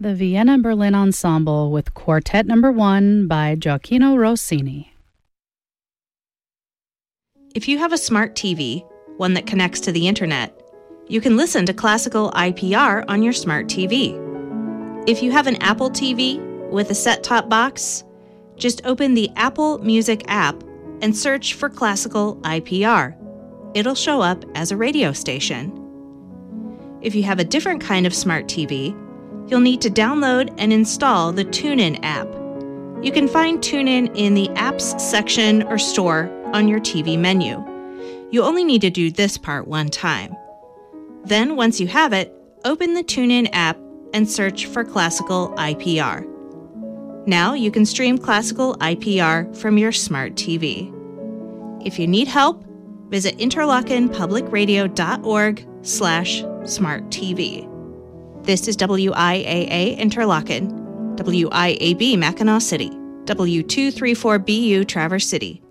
The Vienna Berlin Ensemble with Quartet No. 1 by Gioacchino Rossini. If you have a smart TV, one that connects to the internet, you can listen to classical IPR on your smart TV. If you have an Apple TV with a set-top box, just open the Apple Music app and search for classical IPR. It'll show up as a radio station. If you have a different kind of smart TV, you'll need to download and install the TuneIn app. You can find TuneIn in the Apps section or store on your TV menu. You only need to do this part one time. Then, once you have it, open the TuneIn app and search for classical IPR. Now you can stream classical IPR from your smart TV. If you need help, visit interlockenpublicradio.org/smarttv. This is WIAA Interlochen, WIAB Mackinac City, W234BU Traverse City.